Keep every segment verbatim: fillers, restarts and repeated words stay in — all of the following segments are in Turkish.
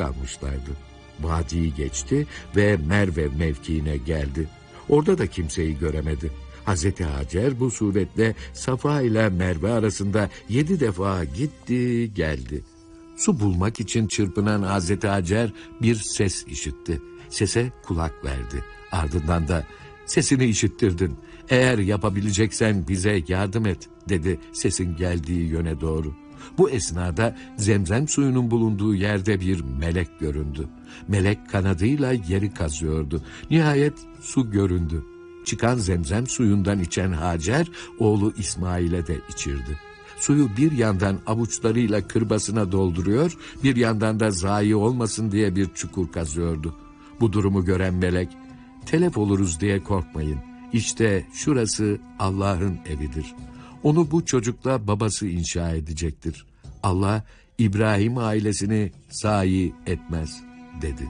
kalmışlardı. Vadiyi geçti ve Merve mevkiine geldi. Orada da kimseyi göremedi. Hazreti Hacer bu suretle Safa ile Merve arasında yedi defa gitti geldi. Su bulmak için çırpınan Hazreti Hacer bir ses işitti. Sese kulak verdi. Ardından da "Sesini işittirdin. Eğer yapabileceksen bize yardım et," dedi sesin geldiği yöne doğru. Bu esnada zemzem suyunun bulunduğu yerde bir melek göründü. Melek kanadıyla yeri kazıyordu. Nihayet su göründü. Çıkan zemzem suyundan içen Hacer, oğlu İsmail'e de içirdi. Suyu bir yandan avuçlarıyla kırbasına dolduruyor, bir yandan da zayi olmasın diye bir çukur kazıyordu. Bu durumu gören melek, "Telef oluruz diye korkmayın. İşte şurası Allah'ın evidir. Onu bu çocukla babası inşa edecektir. Allah İbrahim ailesini zayi etmez," dedi.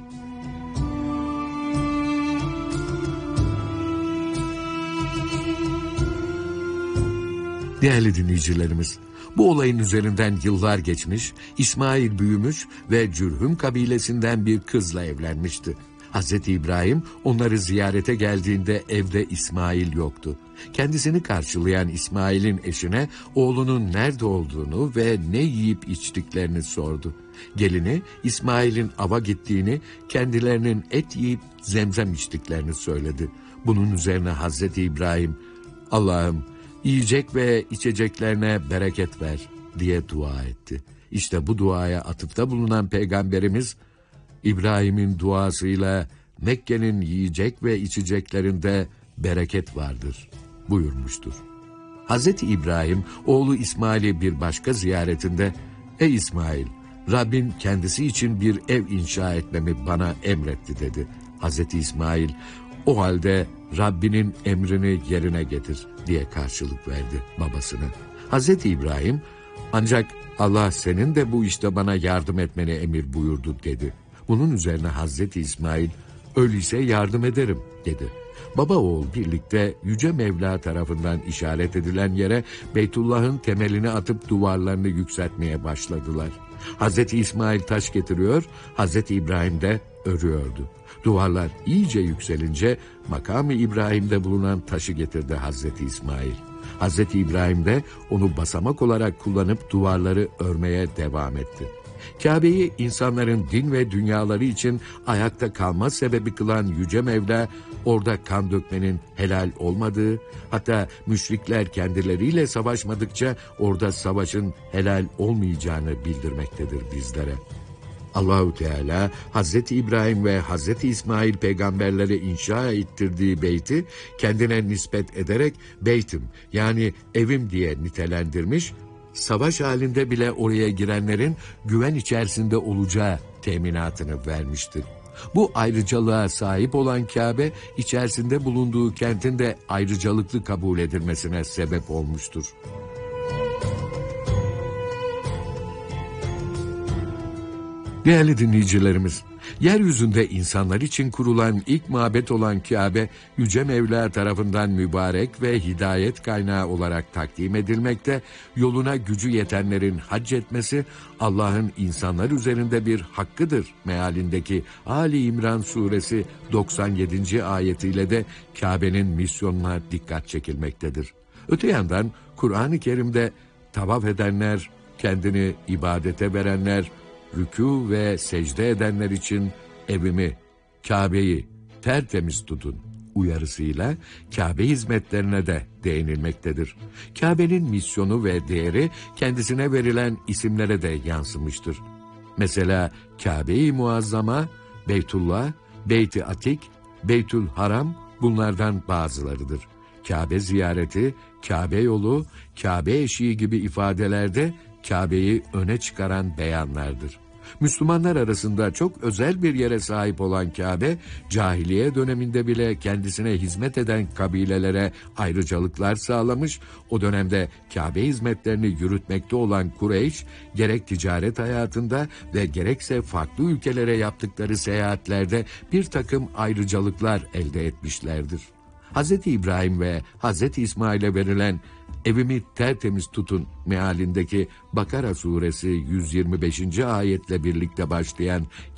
Değerli dinleyicilerimiz, bu olayın üzerinden yıllar geçmiş, İsmail büyümüş ve Cürhüm kabilesinden bir kızla evlenmişti. Hazreti İbrahim onları ziyarete geldiğinde evde İsmail yoktu. Kendisini karşılayan İsmail'in eşine oğlunun nerede olduğunu ve ne yiyip içtiklerini sordu. Gelini İsmail'in ava gittiğini, kendilerinin et yiyip zemzem içtiklerini söyledi. Bunun üzerine Hazreti İbrahim, "Allah'ım, yiyecek ve içeceklerine bereket ver," diye dua etti. İşte bu duaya atıfta bulunan Peygamberimiz, "İbrahim'in duasıyla Mekke'nin yiyecek ve içeceklerinde bereket vardır," buyurmuştur. Hazreti İbrahim, oğlu İsmail'i bir başka ziyaretinde, "Ey İsmail, Rabbin kendisi için bir ev inşa etmemi bana emretti," dedi. Hazreti İsmail, "O halde Rabbinin emrini yerine getir," diye karşılık verdi babasına. Hazreti İbrahim, "Ancak Allah senin de bu işte bana yardım etmeni emir buyurdu," dedi. Bunun üzerine Hazreti İsmail, "Öyleyse yardım ederim," dedi. Baba oğul birlikte Yüce Mevla tarafından işaret edilen yere Beytullah'ın temelini atıp duvarlarını yükseltmeye başladılar. Hazreti İsmail taş getiriyor, Hazreti İbrahim de örüyordu. Duvarlar iyice yükselince makamı İbrahim'de bulunan taşı getirdi Hazreti İsmail. Hazreti İbrahim de onu basamak olarak kullanıp duvarları örmeye devam etti. Kabe'yi insanların din ve dünyaları için ayakta kalma sebebi kılan Yüce Mevla, orada kan dökmenin helal olmadığı, hatta müşrikler kendileriyle savaşmadıkça orada savaşın helal olmayacağını bildirmektedir bizlere. Allahu Teala Hazreti İbrahim ve Hazreti İsmail peygamberlere inşa ettirdiği beyti kendine nispet ederek beytim, yani evim diye nitelendirmiş, savaş halinde bile oraya girenlerin güven içerisinde olacağı teminatını vermiştir. Bu ayrıcalığa sahip olan Kabe, içerisinde bulunduğu kentin de ayrıcalıklı kabul edilmesine sebep olmuştur. Değerli dinleyicilerimiz, yeryüzünde insanlar için kurulan ilk mabet olan Kabe, Yüce Mevla tarafından mübarek ve hidayet kaynağı olarak takdim edilmekte, yoluna gücü yetenlerin hac etmesi, Allah'ın insanlar üzerinde bir hakkıdır mealindeki Ali İmran suresi doksan yedinci ayetiyle de Kabe'nin misyonuna dikkat çekilmektedir. Öte yandan Kur'an-ı Kerim'de tavaf edenler, kendini ibadete verenler, rükû ve secde edenler için evimi, Kabe'yi tertemiz tutun uyarısıyla Kabe hizmetlerine de değinilmektedir. Kabe'nin misyonu ve değeri kendisine verilen isimlere de yansımıştır. Mesela Kabe-i Muazzama, Beytullah, Beyt-i Atik, Beytül Haram bunlardan bazılarıdır. Kabe ziyareti, Kabe yolu, Kabe eşiği gibi ifadelerde Kabe'yi öne çıkaran beyanlardır. Müslümanlar arasında çok özel bir yere sahip olan Kabe, cahiliye döneminde bile kendisine hizmet eden kabilelere ayrıcalıklar sağlamış, o dönemde Kabe hizmetlerini yürütmekte olan Kureyş, gerek ticaret hayatında ve gerekse farklı ülkelere yaptıkları seyahatlerde bir takım ayrıcalıklar elde etmişlerdir. Hazreti İbrahim ve Hazreti İsmail'e verilen evimi tertemiz tutun mealindeki Bakara suresi yüz yirmi beşinci ayetle birlikte başlayan